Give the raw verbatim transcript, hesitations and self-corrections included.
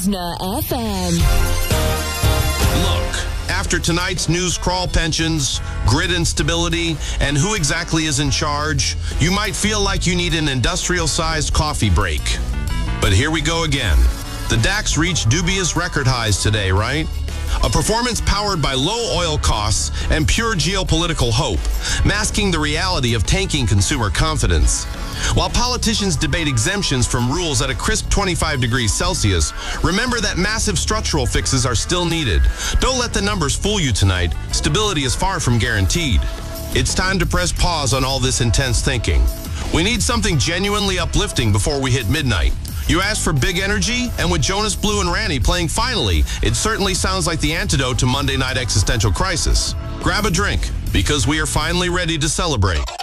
Ravna F M. Look, after tonight's news crawl pensions, grid instability, and who exactly is in charge, you might feel like you need an industrial-sized coffee break. But here we go again. The DAX reached dubious record highs today, right? A performance powered by low oil costs and pure geopolitical hope, masking the reality of tanking consumer confidence. While politicians debate exemptions from rules at a crisp twenty-five degrees Celsius, remember that massive structural fixes are still needed. Don't let the numbers fool you tonight. Stability is far from guaranteed. It's time to press pause on all this intense thinking. We need something genuinely uplifting before we hit midnight. You asked for big energy, and with Jonas Blue and Randy playing Finally, it certainly sounds like the antidote to Monday night existential crisis. Grab a drink, because we are finally ready to celebrate.